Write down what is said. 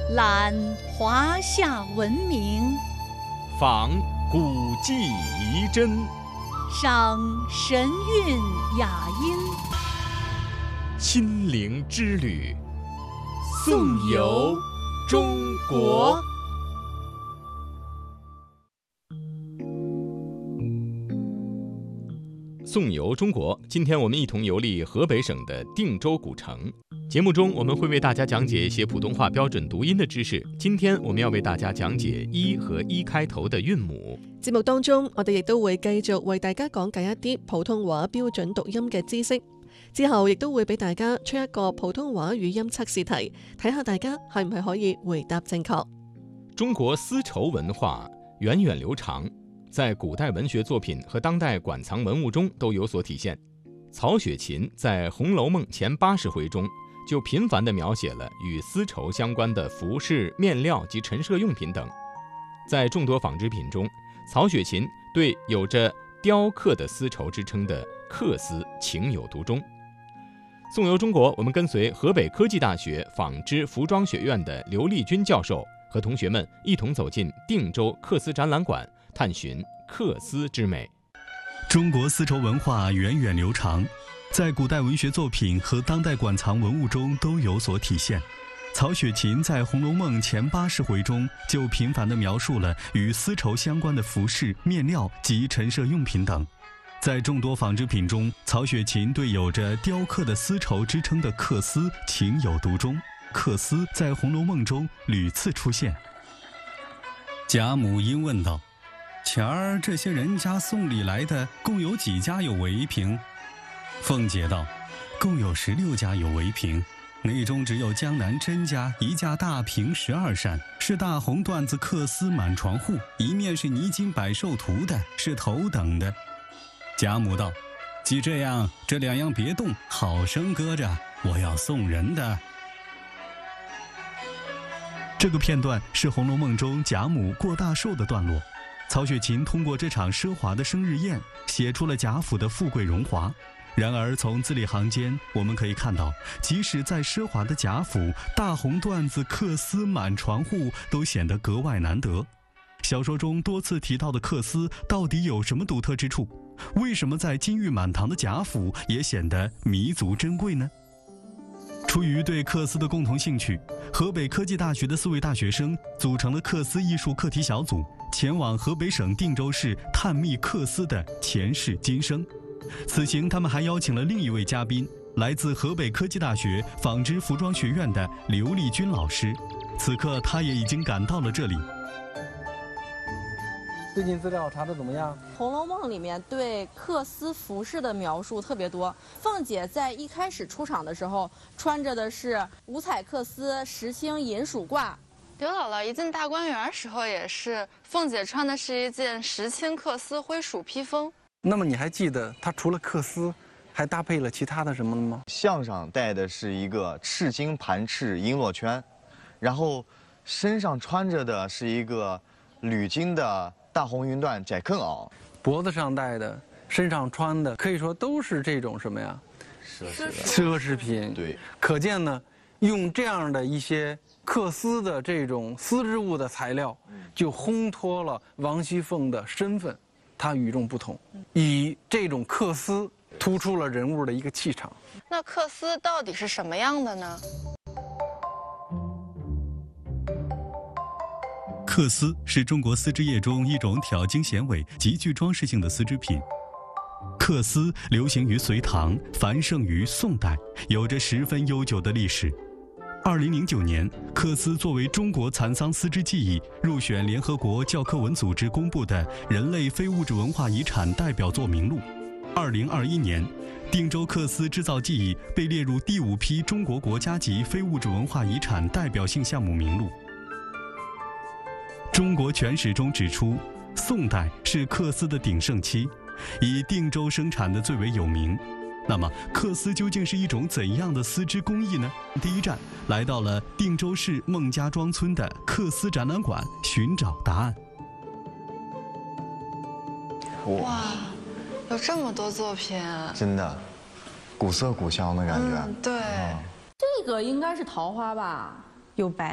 览华夏文明， 访古迹遗珍， 赏神韵雅音， 亲临之旅，颂游中国。颂游中国，今天我们一同游历河北省的定州古城。节目中我们会为大家讲解一些普通話標準讀音的知識。今天我們要為大家講解一和一開頭的韻母。 節目當中，我哋亦都會繼續為大家講解一啲普通話標準讀音嘅知識。之後亦都會俾大家出一個普通話語音測試題，睇下大家係唔係可以回答正確。 中國絲綢文化源遠流長，在古代文學作品和當代館藏文物中都有所體現。曹雪芹在《紅樓夢》前80回中就頻繁地描寫了與絲綢相關的服飾、面料及陳設用品等。在眾多紡織品中，曹雪芹對有着雕刻的絲綢之稱的缂絲情有獨鍾。頌遊中國，我們跟隨河北科技大學紡織服裝學院的劉麗君教授和同學們一同走進定州缂絲展覽館，探尋缂絲之美。 中國絲綢文化源遠流長，在古代文學作品和當代館藏文物中都有所體現。曹雪芹在《紅樓夢》前80回中就頻繁地描述了與絲綢相關的服飾、面料及陳設用品等。在眾多紡織品中，曹雪芹對有着雕刻的絲綢之稱的缂絲情有獨鍾。缂絲在《紅樓夢》中屢次出現。 賈母因問道：前兒這些人家送禮來的共有幾家有圍屏？鳳姐道：共有16家有圍屏，內中只有江南甄家一架大屏12扇，是大紅缎子缂絲滿床戶，一面是泥金百壽圖的，是頭等的。賈母道：既這樣，這兩樣別動，好生擱着，我要送人的。 這個片段是《紅樓夢》中賈母過大壽的段落。曹雪芹通過這場奢華的生日宴，寫出了賈府的富貴榮華。然而從字裡行間，我們可以看到，即使在奢華的賈府，大紅缎子缂絲滿床戶都顯得格外難得。小說中多次提到的缂絲到底有什麼獨特之處？為什麼在金玉滿堂的賈府也顯得彌足珍貴呢？出於對缂絲的共同興趣，河北科技大學的4位大學生組成了缂絲藝術課題小組，前往河北省定州市探秘缂絲的前世今生。此行他們還邀請了另一位嘉賓，來自河北科技大學紡織服裝學院的劉麗君老師。此刻他也已經趕到了這裡。 最近資料查得怎麼樣？ 《紅樓夢》裡面對缂絲服飾的描述特別多。鳳姐在一開始出場的時候，穿着的是五彩缂絲石青銀鼠褂。 劉姥姥一進大觀園時候也是，鳳姐穿的是一件石青缂絲灰鼠披風。 那麼你還記得她除了缂絲，還搭配了其他的什麼嗎？ 項上戴的是一個赤金盤翅瓔珞圈，然後身上穿着的是一個鋁金的大紅雲緞窄裉襖， 脖子上戴的，身上穿的，可以說都是這種什麼呀？奢侈品。對，可見呢，用這樣的一些缂絲的這種絲織物的材料，就烘托了王熙鳳的身份，她與眾不同，以這種缂絲突出了人物的一個氣場。 那缂絲到底是什麼樣的呢？ 缂絲是中國絲織業中一種挑經顯尾、極具裝飾性的絲織品。缂絲流行於隋唐，繁盛於宋代，有着十分悠久的歷史。2009年，缂絲作為中國殘桑絲織技藝，入選聯合國教科文組織公布的人類非物質文化遺產代表作名錄。2021年，定州缂絲製造技藝被列入第5批中國國家級非物質文化遺產代表性項目名錄。中國全史中指出，宋代是缂絲的鼎盛期，以定州生產的最為有名。那麼，缂絲究竟是一種怎樣的絲織工藝呢？第一站來到了定州市孟家莊村的缂絲展覽館，尋找答案。 哇，有這麼多作品， 真的，古色古香的感覺。 對， 這個應該是桃花吧？有白